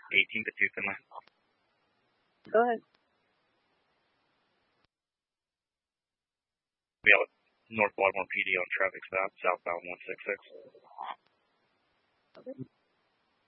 18th to Finley. Go ahead. We have North Baltimore PD on traffic stop, southbound 166. Okay.